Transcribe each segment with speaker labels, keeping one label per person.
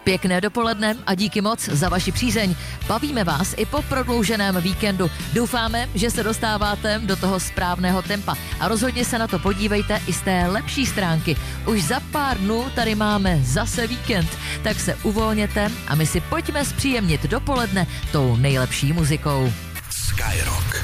Speaker 1: Pěkné dopoledne a díky moc za vaši přízeň. Bavíme vás i po prodlouženém víkendu. Doufáme, že se dostáváte do toho správného tempa a rozhodně se na to podívejte i z té lepší stránky. Už za pár dnů tady máme zase víkend, tak se uvolněte a my si pojďme zpříjemnit dopoledne tou nejlepší muzikou.
Speaker 2: Skyrock.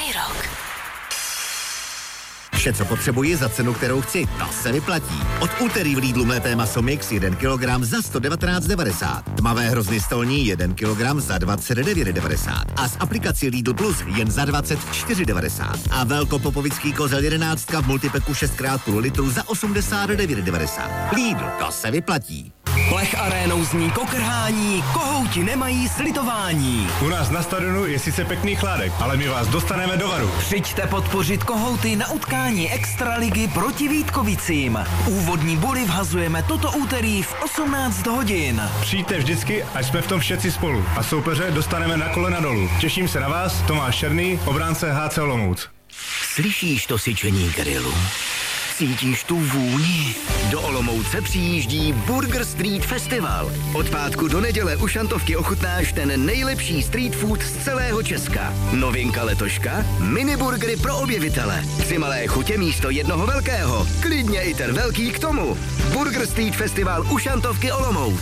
Speaker 2: Vše, co potřebuji za cenu, kterou chci, to se vyplatí. Od úterý v Lidlu mlété maso mix 1 kg za 119,90. Tmavé hrozny stolní 1 kg za 29,90. A z aplikací Lidl Plus jen za 24,90. A velkopopovický kozel 11 v multipeku 6x0 litru za 89,90. Lidl, to se vyplatí.
Speaker 3: Plech arénou zní kokrhání, kohouti nemají slitování.
Speaker 4: U nás na stadionu je sice pěkný chládek, ale my vás dostaneme do varu.
Speaker 3: Přijďte podpořit kohouty na utkání Extraligy proti Vítkovicím. Úvodní body vhazujeme toto úterý v 18 hodin.
Speaker 4: Přijďte vždycky, až jsme v tom všetci spolu. A soupeře dostaneme na kolena dolů. Těším se na vás, Tomáš Černý, obránce HC Olomouc.
Speaker 2: Slyšíš to syčení grilu? Cítíš tu vůni? Do Olomouce přijíždí Burger Street Festival. Od pátku do neděle u šantovky ochutnáš ten nejlepší street food z celého Česka. Novinka letoška? Miniburgery pro objevitele. 3 malé chutě místo jednoho velkého. Klidně i ten velký k tomu. Burger Street Festival u šantovky Olomouc.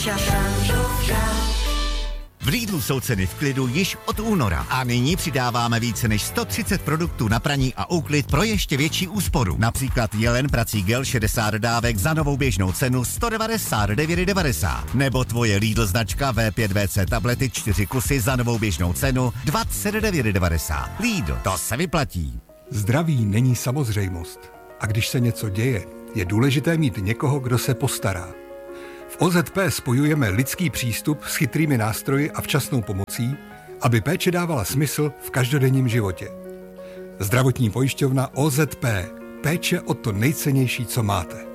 Speaker 2: V Lidlu jsou ceny v klidu již od února a nyní přidáváme více než 130 produktů na praní a úklid pro ještě větší úsporu. Například Jelen prací gel 60 dávek za novou běžnou cenu 199,90. Nebo tvoje Lidl značka V5VC tablety 4 kusy za novou běžnou cenu 29,90. Lidl, to se vyplatí.
Speaker 5: Zdraví není samozřejmost. A když se něco děje, je důležité mít někoho, kdo se postará. V OZP spojujeme lidský přístup s chytrými nástroji a včasnou pomocí, aby péče dávala smysl v každodenním životě. Zdravotní pojišťovna OZP. Péče o to nejcennější, co máte.